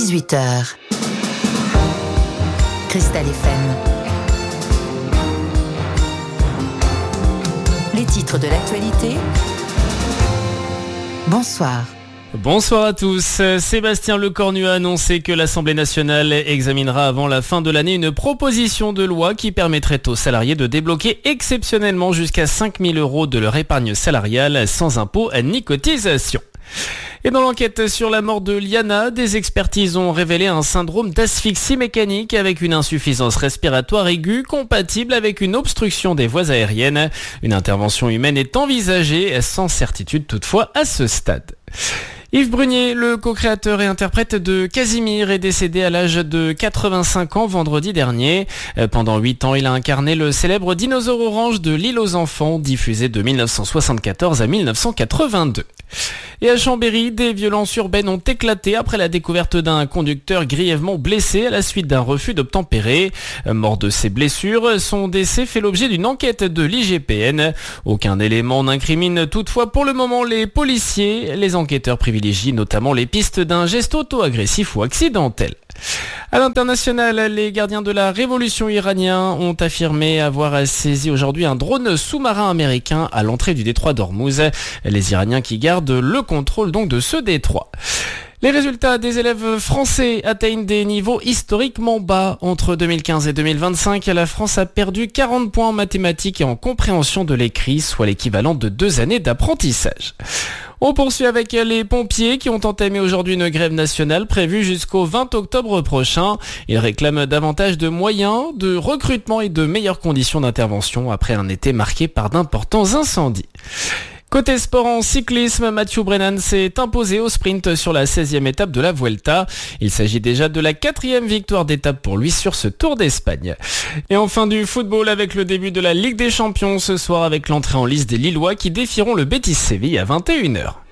18h. Cristal FM. Les titres de l'actualité. Bonsoir. Bonsoir à tous. Sébastien Lecornu a annoncé que l'Assemblée nationale examinera avant la fin de l'année une proposition de loi qui permettrait aux salariés de débloquer exceptionnellement jusqu'à 5 000 € de leur épargne salariale sans impôt ni cotisation. Et dans l'enquête sur la mort de Liana, des expertises ont révélé un syndrome d'asphyxie mécanique avec une insuffisance respiratoire aiguë compatible avec une obstruction des voies aériennes. Une intervention humaine est envisagée, sans certitude toutefois à ce stade. Yves Brunier, le co-créateur et interprète de Casimir, est décédé à l'âge de 85 ans vendredi dernier. Pendant 8 ans, il a incarné le célèbre dinosaure orange de L'Île aux enfants, diffusé de 1974 à 1982. Et à Chambéry, des violences urbaines ont éclaté après la découverte d'un conducteur grièvement blessé à la suite d'un refus d'obtempérer. Mort de ses blessures, son décès fait l'objet d'une enquête de l'IGPN. Aucun élément n'incrimine toutefois pour le moment les policiers. Les enquêteurs privilégient notamment les pistes d'un geste auto-agressif ou accidentel. À l'international, les gardiens de la révolution iranienne ont affirmé avoir saisi aujourd'hui un drone sous-marin américain à l'entrée du détroit d'Ormuz. Les Iraniens qui gardent le contrôle donc de ce détroit. Les résultats des élèves français atteignent des niveaux historiquement bas. Entre 2015 et 2025, la France a perdu 40 points en mathématiques et en compréhension de l'écrit, soit l'équivalent de 2 années d'apprentissage. On poursuit avec les pompiers qui ont entamé aujourd'hui une grève nationale prévue jusqu'au 20 octobre prochain. Ils réclament davantage de moyens, de recrutement et de meilleures conditions d'intervention après un été marqué par d'importants incendies. Côté sport en cyclisme, Mathieu Brennan s'est imposé au sprint sur la 16e étape de la Vuelta. Il s'agit déjà de la 4e victoire d'étape pour lui sur ce Tour d'Espagne. Et enfin du football avec le début de la Ligue des Champions ce soir avec l'entrée en lice des Lillois qui défieront le Betis Séville à 21h.